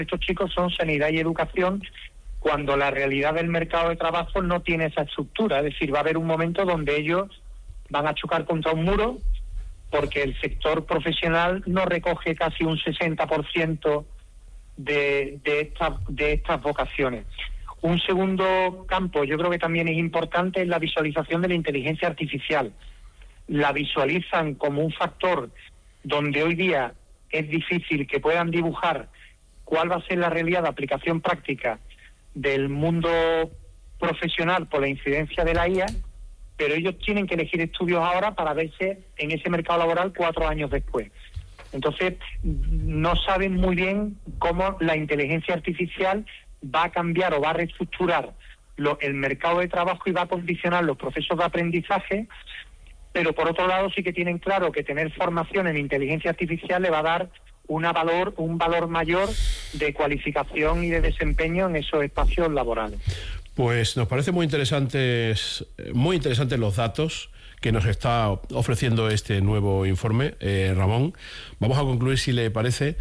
estos chicos son sanidad y educación, cuando la realidad del mercado de trabajo no tiene esa estructura. Es decir, va a haber un momento donde ellos van a chocar contra un muro, porque el sector profesional no recoge casi un 60% de estas vocaciones. Un segundo campo, yo creo que también es importante, es la visualización de la inteligencia artificial. La visualizan como un factor donde hoy día es difícil que puedan dibujar cuál va a ser la realidad de aplicación práctica del mundo profesional por la incidencia de la IA, pero ellos tienen que elegir estudios ahora para verse en ese mercado laboral 4 años después. Entonces, no saben muy bien cómo la inteligencia artificial va a cambiar o va a reestructurar el mercado de trabajo y va a condicionar los procesos de aprendizaje, pero por otro lado sí que tienen claro que tener formación en inteligencia artificial le va a dar un valor mayor de cualificación y de desempeño en esos espacios laborales. Pues nos parece muy interesantes los datos que nos está ofreciendo este nuevo informe, Ramón. Vamos a concluir, si le parece,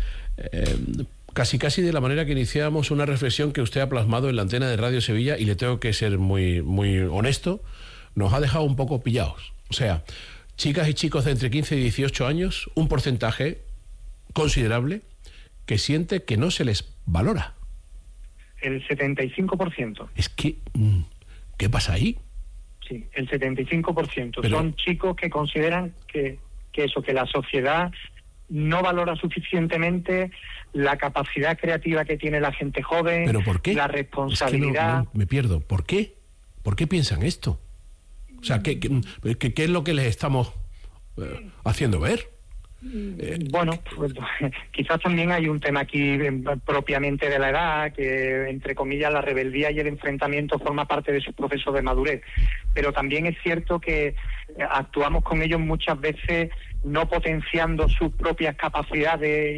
casi de la manera que iniciamos una reflexión que usted ha plasmado en la antena de Radio Sevilla, y le tengo que ser muy, muy honesto, nos ha dejado un poco pillados. O sea, chicas y chicos de entre 15 y 18 años, un porcentaje considerable que siente que no se les valora. El 75%. Es que, ¿qué pasa ahí? Sí, el 75%. Pero son chicos que consideran que la sociedad no valora suficientemente la capacidad creativa que tiene la gente joven. ¿Pero por qué? La responsabilidad. Es que no, me pierdo. ¿Por qué? ¿Por qué piensan esto? O sea, ¿qué es lo que les estamos haciendo ver? Bueno, pues, quizás también hay un tema aquí propiamente de la edad, que entre comillas la rebeldía y el enfrentamiento forma parte de su proceso de madurez, pero también es cierto que actuamos con ellos muchas veces no potenciando sus propias capacidades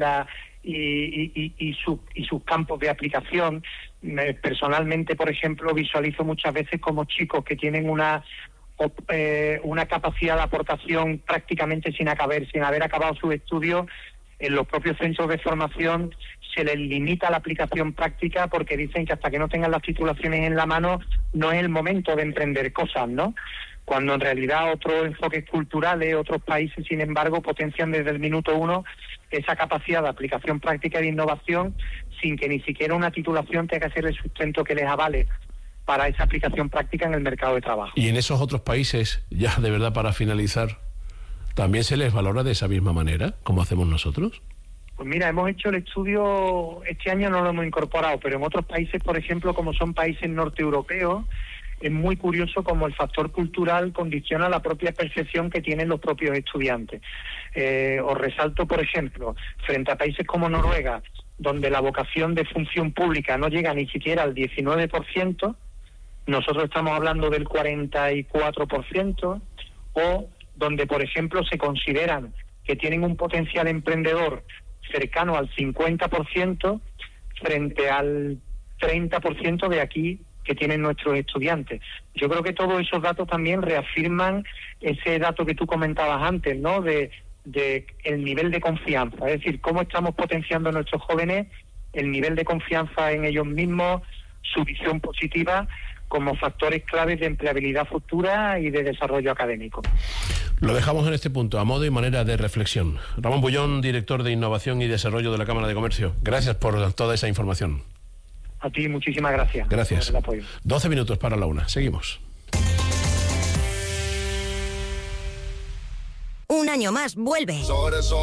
y sus campos de aplicación. Personalmente, por ejemplo, visualizo muchas veces como chicos que tienen una capacidad de aportación prácticamente sin haber acabado sus estudios, en los propios centros de formación se les limita la aplicación práctica porque dicen que hasta que no tengan las titulaciones en la mano no es el momento de emprender cosas, ¿no? Cuando en realidad otros enfoques culturales, otros países, sin embargo, potencian desde el minuto 1 esa capacidad de aplicación práctica y de innovación sin que ni siquiera una titulación tenga que ser el sustento que les avale para esa aplicación práctica en el mercado de trabajo. Y en esos otros países, ya de verdad para finalizar, ¿también se les valora de esa misma manera como hacemos nosotros? Pues mira, hemos hecho el estudio, este año no lo hemos incorporado, pero en otros países, por ejemplo, como son países norteeuropeos, es muy curioso cómo el factor cultural condiciona la propia percepción que tienen los propios estudiantes. Os resalto, por ejemplo, frente a países como Noruega, donde la vocación de función pública no llega ni siquiera al 19%, nosotros estamos hablando del 44%, o donde, por ejemplo, se consideran que tienen un potencial emprendedor cercano al 50% frente al 30% de aquí que tienen nuestros estudiantes. Yo creo que todos esos datos también reafirman ese dato que tú comentabas antes, ¿no?, de el nivel de confianza, es decir, cómo estamos potenciando a nuestros jóvenes el nivel de confianza en ellos mismos, su visión positiva, como factores claves de empleabilidad futura y de desarrollo académico. Lo dejamos en este punto, a modo y manera de reflexión. Ramón Bullón, director de Innovación y Desarrollo de la Cámara de Comercio. Gracias por toda esa información. A ti, muchísimas gracias. Gracias. Por el apoyo. 12 minutos para la 1. Seguimos. Un año más vuelve.